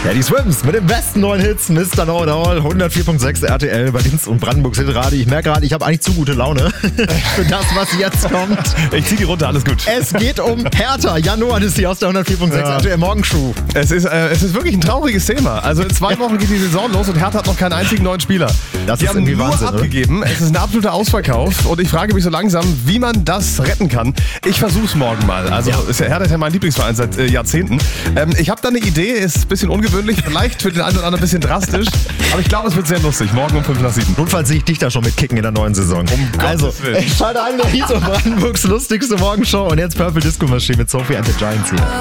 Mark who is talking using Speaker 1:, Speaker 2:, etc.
Speaker 1: Ja, die Swims mit den besten neuen Hits, Mr. Know It All, 104.6 RTL bei Dienst und Brandenburgs Hitradio. Ich merke gerade, ich habe eigentlich zu gute Laune für das, was jetzt kommt.
Speaker 2: Ich zieh die runter, alles gut.
Speaker 1: Es geht um Hertha. Jan Noah ist hier aus der 104.6 RTL Morgenshow.
Speaker 2: Es ist wirklich ein trauriges Thema. Also in 2 Wochen geht die Saison los und Hertha hat noch keinen einzigen neuen Spieler.
Speaker 1: Das
Speaker 2: die
Speaker 1: ist
Speaker 2: haben
Speaker 1: irgendwie
Speaker 2: nur
Speaker 1: Wahnsinn,
Speaker 2: abgegeben. Es ist ein absoluter Ausverkauf und ich frage mich so langsam, wie man das retten kann. Ich versuch's morgen mal. Also Hertha ist ja mein Lieblingsverein seit Jahrzehnten. Ich habe da eine Idee, ist ein bisschen ungewöhnlich, vielleicht für den einen oder anderen ein bisschen drastisch, aber ich glaube, es wird sehr lustig. Morgen um 5 nach 7.
Speaker 1: Notfalls sehe ich dich da schon mit Kicken in der neuen Saison.
Speaker 2: Gottes Willen.
Speaker 1: Ich schalte ein, der Dienst und Brandenburgs lustigste Morgenshow und jetzt Purple Disco Machine mit Sophie and the Giants hier.